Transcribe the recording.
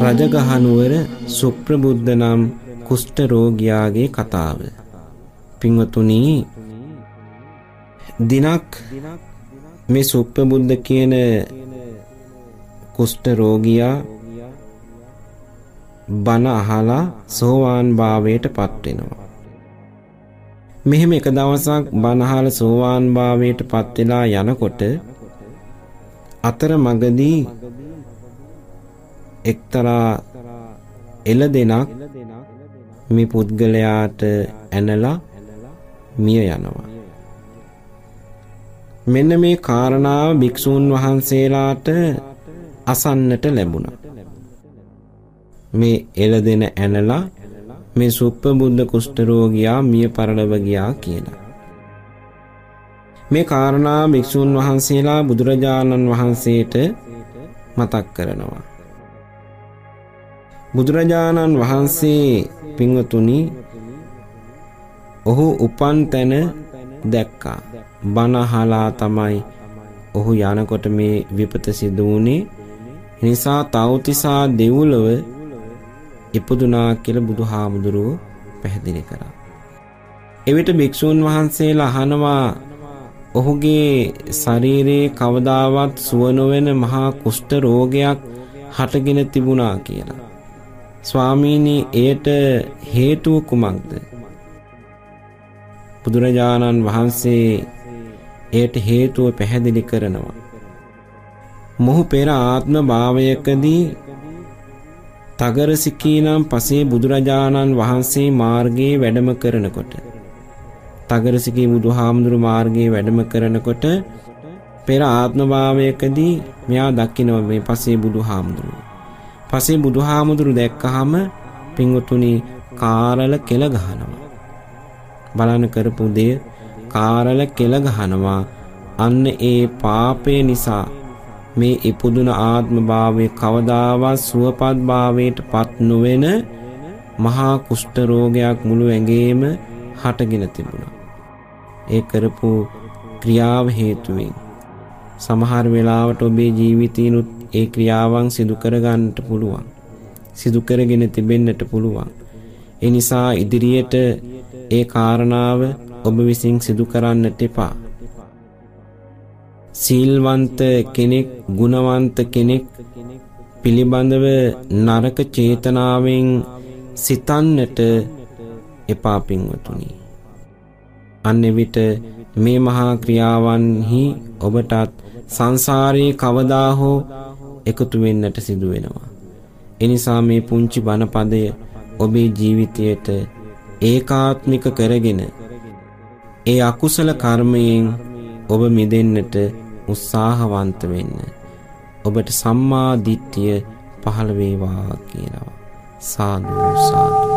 රජගහනුවර සුප්‍රබුද්ධ නම් කුෂ්ඨ රෝගියාගේ කතාව. පින්වතුනි, දිනක් මේ සුප්‍රබුද්ධ කියන කුෂ්ඨ රෝගියා බණ අහලා සෝවාන් භාවයට පත් වෙනවා. මෙහෙම එක දවසක් බණ අහලා සෝවාන් භාවයට පත් වෙලා යනකොට අතර මගදී එක්තරා එළදෙනක් මේ පුද්ගලයාට ඇනලා මිය යනවා. මෙන්න මේ කාරණාව භික්ෂූන් වහන්සේලාට අසන්නට ලැබුණා. මේ එළදෙන ඇනලා මේ සුප්පබුද්ධ කුෂ්ඨ රෝගියා මිය පරලොව ගියා කියලා. මේ කාරණා භික්ෂූන් වහන්සේලා බුදුරජාණන් වහන්සේට මතක් කරනවා. බුදුරජාණන් වහන්සේ පින්වතුනි ඔහු උපන් තැන දැක්කා. බණ අහලා තමයි ඔහු යනකොට මේ විපත සිදු වුණේ. නිසා තව්තිසා දෙව්ලොව ඉපදුනා කියලා බුදුහාමුදුරුවෝ පැහැදිලි කරා. එවිට භික්ෂූන් වහන්සේලා අහනවා ඔහුගේ ශරීරයේ කවදාවත් සුව නොවන මහා කුෂ්ඨ රෝගයක් හටගෙන තිබුණා කියලා. ස්වාමීනි, එයට හේතුව කුමක්ද? බුදුරජාණන් වහන්සේ එයට හේතුව පැහැදිලි කරනවා. මොහු පෙර ආත්ම භාවයකදී තගරසිකී නම් පසේ බුදුරජාණන් වහන්සේ මාර්ගයේ වැඩම කරනකොට, තගරසිකී බුදුහාමුදුරු මාර්ගයේ වැඩම කරනකොට පෙර ආත්ම භාවයකදී මෙයා දකිනවා මේ පසේ බුදුහාමුදුරු. පසේ බුදුහාමුදුරු දැක්කහම පින්වතුනි කාරල කෙල ගහනවා. බලන්න කරපු දේ කාරල කෙල ගහනවා. අන්න ඒ පාපය නිසා මේ ඉපදුන ආත්ම භාවයේ කවදාවත් සුවපත් භාවයට පත් නොවන මහා කුෂ්ඨ රෝගයක් මුළු ඇඟේම හටගෙන තිබුණා. ඒ කරපු ක්‍රියාව හේතුවෙන් සමහර වෙලාවට ඔබේ ජීවිතේනුත් ඒ ක්‍රියාවන් සිදු කරගන්නට පුළුවන්. සිදු කරගෙන තිබෙන්නට පුළුවන්. ඒ නිසා ඉදිරියට ඒ කාරණාව ඔබ විසින් සිදු කරන්නට එපා. සීල්වන්ත කෙනෙක්, ගුණවන්ත කෙනෙක් පිළිබඳව නරක චේතනාවෙන් සිතන්නට එපා පින්වතුනි. අන්න විට මේ මහා ක්‍රියාවන්හි ඔබටත් සංසාරයේ කවදා හෝ එකතු වෙන්නට සිදු වෙනවා. එනිසා මේ පුංචි බණපදය ඔබේ ජීවිතයට ඒකාත්මික කරගෙන ඒ අකුසල කර්මයෙන් ඔබ මිදෙන්නට උත්සාහවන්ත වෙන්න. ඔබට සම්මා දිට්ඨිය පහළ වේවා කියනවා. සාදු සාදු.